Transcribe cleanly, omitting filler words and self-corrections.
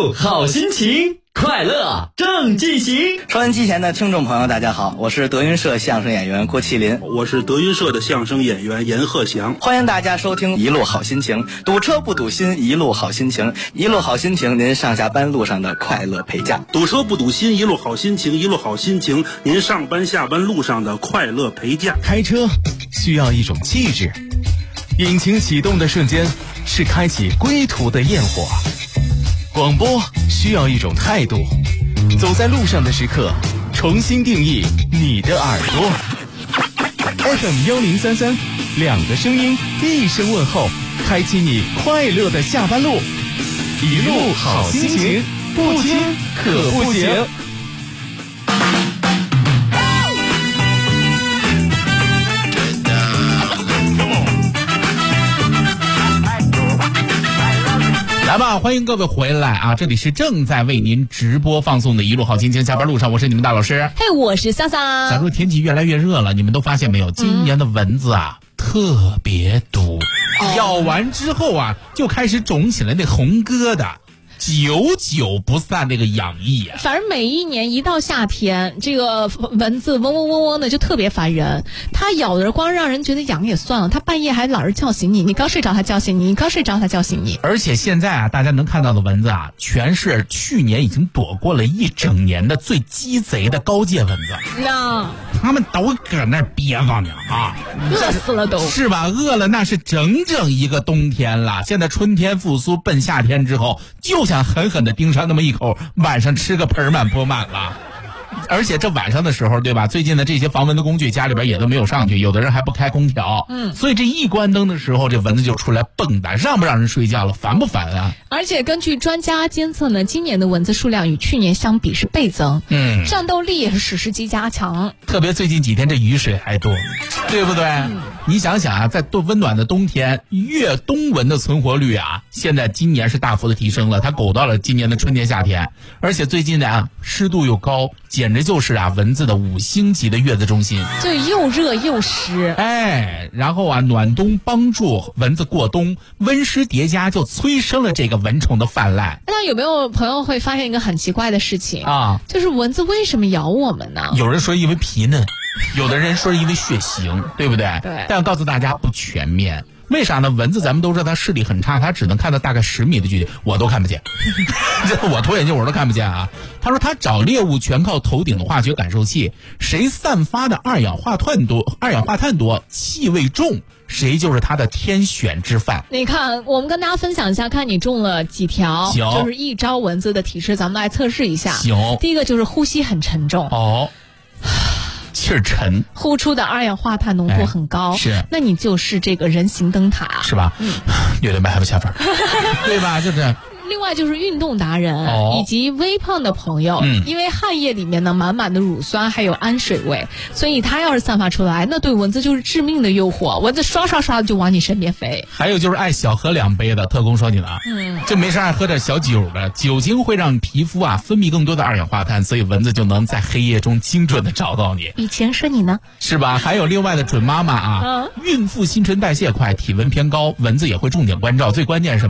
路好心情，快乐正进行。 收音机前的听众朋友大家好，我是德云社相声演员郭麒麟， 我是德云社的相声演员严鹤翔。 欢迎大家收听一路好心情，堵车不堵心，一路好心情，一路好心情，您上下班路上的快乐陪驾。 堵车不堵心，一路好心情，一路好心情，您上班下班路上的快乐陪驾。 开车需要一种气质，引擎启动的瞬间是开启归途的焰火。广播需要一种态度，走在路上的时刻，重新定义你的耳朵。FM 1033，两个声音，一声问候，开启你快乐的下班路。一路好心情，不听可不行。 来吧，欢迎各位回来啊！这里是正在为您直播放送的一路好心情，下班路上，我是你们大老师。 嘿，我是莎莎。 假如天气越来越热了，你们都发现没有？今年的蚊子啊，特别毒，咬完之后啊，就开始肿起来那红疙瘩。久久不散那个痒意啊！ 反正每一年一到夏天，这个蚊子嗡嗡嗡嗡的就特别烦人。它咬的光让人觉得痒也算了，它半夜还老是叫醒你，你刚睡着它叫醒你，你刚睡着它叫醒你。 而且现在啊，大家能看到的蚊子啊，全是去年已经躲过了一整年的最鸡贼的高阶蚊子。他们都搁那憋着呢啊， 饿死了都是吧？饿了那是整整一个冬天了。现在春天复苏，奔夏天之后，就想狠狠的盯上那么一口，晚上吃个盆满钵满了。而且这晚上的时候，对吧？最近的这些防蚊的工具家里边也都没有上去，有的人还不开空调，所以这一关灯的时候，这蚊子就出来蹦跶，让不让人睡觉了？烦不烦啊？ 而且根据专家监测呢，今年的蚊子数量与去年相比是倍增，战斗力也是史诗级加强。 特别最近几天这雨水还多，对不对？你想想啊，在温暖的冬天，越冬蚊的存活率啊，现在今年是大幅的提升了，它苟到了今年的春天夏天，而且最近呢湿度又高，简直就是啊蚊子的5星级的月子中心， 就又热又湿。 然后啊暖冬帮助蚊子过冬，温湿叠加就催生了这个蚊虫的泛滥。 那有没有朋友会发现一个很奇怪的事情啊？就是蚊子为什么咬我们呢？ 有人说因为皮嫩，有的人说因为血型，对不对？ 对。 但要告诉大家不全面。为啥呢？蚊子咱们都知道它视力很差，它只能看到大概10米的距离，我都看不见。我脱眼镜我都看不见啊。他说他找猎物全靠头顶的化学感受器，谁散发的二氧化碳多，气味重，谁就是他的天选之犯。 你看，我们跟大家分享一下，看你中了几条，就是一招蚊子的体质，咱们来测试一下。第一个就是呼吸很沉重。 气儿沉， 呼出的二氧化碳浓度很高， 是， 那你就是这个人形灯塔， 是吧？有点麦还不下分，对吧？就是。 另外就是运动达人以及微胖的朋友，因为汗液里面呢满满的乳酸还有氨水味，所以它要是散发出来，那对蚊子就是致命的诱惑，蚊子刷刷刷的就往你身边飞。 还有就是爱小喝2杯的，特工说你了，就没事爱喝点小酒的，酒精会让皮肤啊分泌更多的二氧化碳，所以蚊子就能在黑夜中精准的找到你。 以前说你呢， 是吧？还有另外的准妈妈啊，孕妇新陈代谢快，体温偏高，蚊子也会重点关照，最关键是什么？